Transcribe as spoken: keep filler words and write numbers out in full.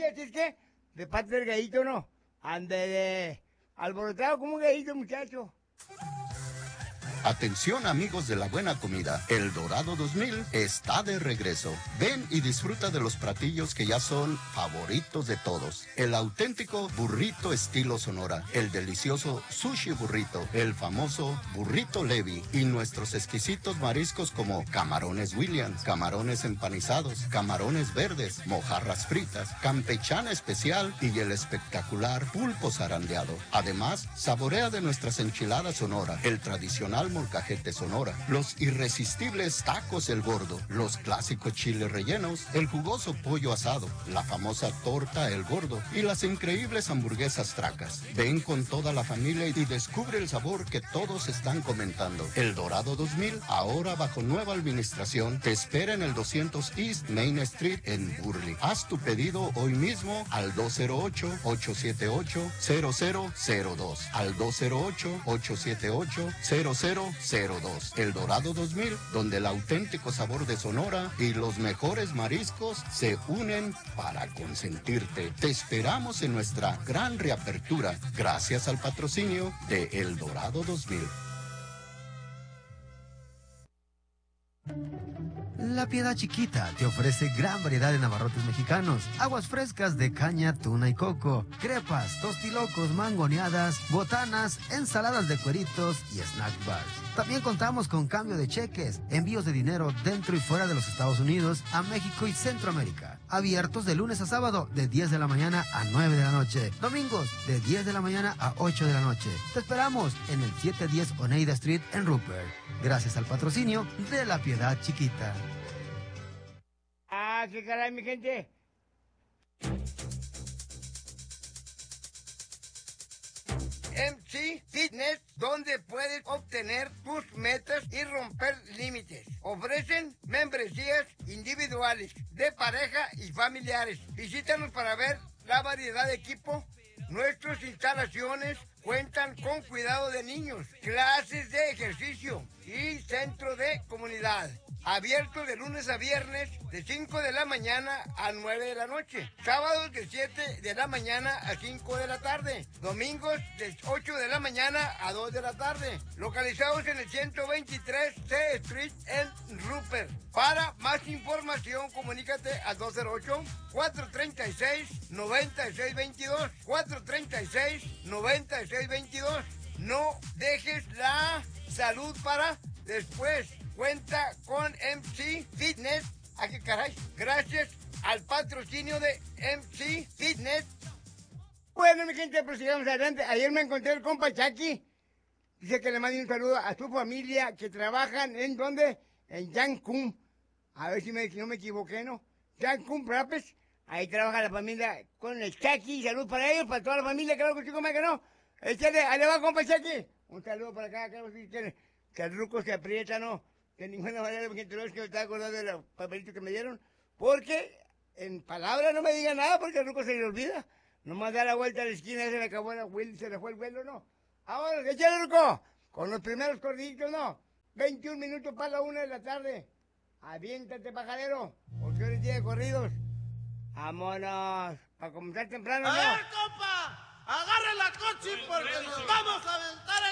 así es que, de parte del gallito, ¿no? Ande de alborotado como un gallito, muchacho. Atención amigos de la buena comida, El Dorado dos mil está de regreso. Ven y disfruta de los platillos que ya son favoritos de todos. El auténtico burrito estilo Sonora, el delicioso sushi burrito, el famoso burrito Levi y nuestros exquisitos mariscos como camarones Williams, camarones empanizados, camarones verdes, mojarras fritas, campechana especial y el espectacular pulpo zarandeado. Además, saborea de nuestras enchiladas Sonora, el tradicional molcajete Sonora, los irresistibles tacos El Gordo, los clásicos chiles rellenos, el jugoso pollo asado, la famosa torta El Gordo y las increíbles hamburguesas Tracas. Ven con toda la familia y descubre el sabor que todos están comentando. El Dorado dos mil, ahora bajo nueva administración, te espera en el doscientos East Main Street en Burley. Haz tu pedido hoy mismo al dos cero ocho, ocho siete ocho, cero cero cero dos, al dos cero ocho, ocho siete ocho, cero cero cero dos. El Dorado dos mil, donde el auténtico sabor de Sonora y los mejores mariscos se unen para consentirte. Te esperamos en nuestra gran reapertura, gracias al patrocinio de El Dorado dos mil. La Piedad Chiquita te ofrece gran variedad de navarrotes mexicanos, aguas frescas de caña, tuna y coco, crepas, tostilocos, mangoneadas, botanas, ensaladas de cueritos y snack bars. También contamos con cambio de cheques, envíos de dinero dentro y fuera de los Estados Unidos, a México y Centroamérica. Abiertos de lunes a sábado de diez de la mañana a nueve de la noche. Domingos de diez de la mañana a ocho de la noche. Te esperamos en el setecientos diez Oneida Street en Rupert. Gracias al patrocinio de La Piedad Chiquita. Ah, qué caray, mi gente. M C Fitness, donde puedes obtener tus metas y romper límites. Ofrecen membresías individuales, de pareja y familiares. Visítanos para ver la variedad de equipo. Nuestras instalaciones cuentan con cuidado de niños, clases de ejercicio y centro de comunidad. Abierto de lunes a viernes de cinco de la mañana a nueve de la noche. Sábados de siete de la mañana a cinco de la tarde. Domingos de ocho de la mañana a dos de la tarde. Localizados en el ciento veintitrés C Street en Rupert. Para más información, comunícate al dos cero ocho, cuatro tres seis, nueve seis dos dos. cuatro tres seis, nueve seis dos dos. No dejes la salud para después. Cuenta con M C Fitness. ¿A qué caray? Gracias al patrocinio de M C Fitness. Bueno, mi gente, pues sigamos adelante. Ayer me encontré el compa Chucky. Dice que le mande un saludo a su familia que trabajan en donde? En Cancún. A ver si, me, si no me equivoqué, ¿no? Cancún Rapes. Ahí trabaja la familia con el Chucky. Salud para ellos, para toda la familia. Claro que sí, como que no. Échale, ahí le va, compa Chucky. Un saludo para acá, claro que sí, que, que el ruco se aprieta, ¿no? De ninguna manera, porque entonces que me estaba acordando de los papelitos que me dieron. Porque en palabras no me diga nada, porque el ruco se le olvida. Nomás da la vuelta a la esquina, se le acabó la Will, se le fue el vuelo, ¿no? Ahora, échale, ruco. Con los primeros corditos, ¿no? veintiún minutos para la una de la tarde. Aviéntate, pajarero. Porque hoy es día de corridos. Vámonos. Para comenzar temprano, ¿no? A ver, compa. Agarre la coche porque nos vamos a aventar.